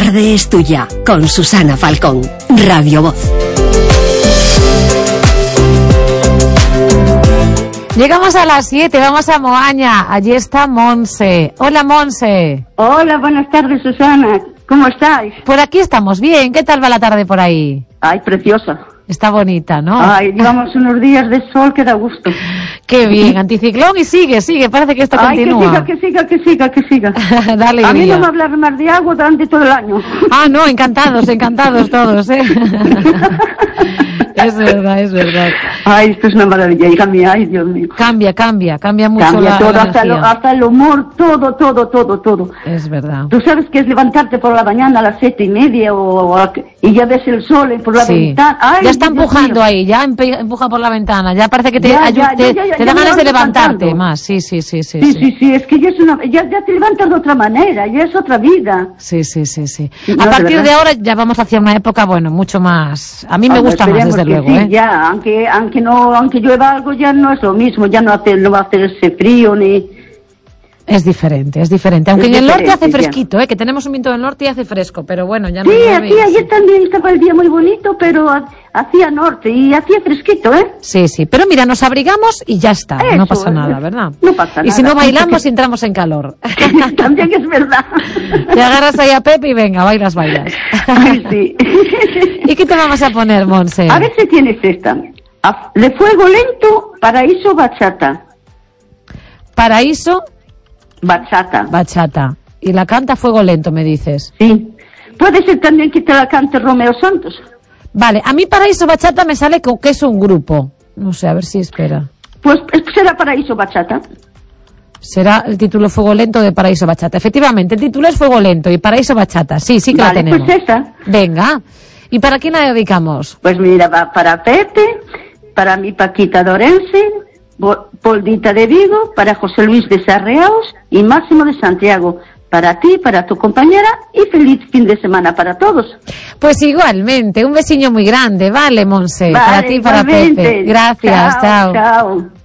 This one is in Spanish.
tarde es tuya, con Susana Falcón, Radio Voz. Llegamos a las 7, vamos a Moaña. Allí está Monse. Hola, Monse. Hola, buenas tardes, Susana. ¿Cómo estáis? Por aquí estamos bien. ¿Qué tal va la tarde por ahí? Ay, preciosa. Está bonita, ¿no? Ay, llevamos unos días de sol que da gusto. Qué bien, anticiclón y sigue, parece que esto continúa. Que siga. Dale, a mí no me hablar más de agua durante todo el año. Ah, no, encantados todos, ¿eh? Es verdad. Ay, esto es una maravilla, hija mía, ay, Dios mío. Cambia mucho. Cambia todo, hasta el humor, todo. Es verdad. Tú sabes que es levantarte por la mañana a las 7:30 y ya ves el sol por la ventana. Ay, ya está empujando ahí, ya empuja por la ventana, ya parece que te da ganas de levantarte más. Sí. Sí, es que ya te levantas de otra manera, ya es otra vida. Sí. A partir de ahora ya vamos hacia una época, mucho más. A mí me gusta más, desde luego. Sí, ya, aunque llueva algo ya no es lo mismo, ya no va a hacer ese frío ni... Es diferente. Aunque en el norte hace fresquito, que tenemos un viento del norte y hace fresco, pero bueno, ya no. Sí, aquí ayer también estaba el día muy bonito, pero hacía norte y hacía fresquito, Sí, pero mira, nos abrigamos y ya está, no pasa nada, ¿verdad? No pasa nada. Y si no bailamos y entramos en calor. También es verdad. Te agarras ahí a Pepe y venga, bailas. Ay, sí. ¿Y qué te vamos a poner, Monse? A ver si tienes esta. De fuego lento, paraíso, bachata. Paraíso... Bachata. Y la canta Fuego Lento, me dices. Sí. Puede ser también que te la cante Romeo Santos. Vale, a mí Paraíso Bachata me sale que es un grupo. No sé, a ver si espera. Pues será Paraíso Bachata. Será el título Fuego Lento de Paraíso Bachata. Efectivamente, el título es Fuego Lento y Paraíso Bachata. Sí que la tenemos. Pues esa. Venga. ¿Y para quién la dedicamos? Pues mira, va para Pepe, para mi Paquita Dorense, Poldita de Vigo, para José Luis de Sarreaos y Máximo de Santiago. Para ti, para tu compañera y feliz fin de semana para todos. Pues igualmente, un besiño muy grande, ¿vale, Monse? Vale, para ti y para Pepe. Gracias, chao. Chao.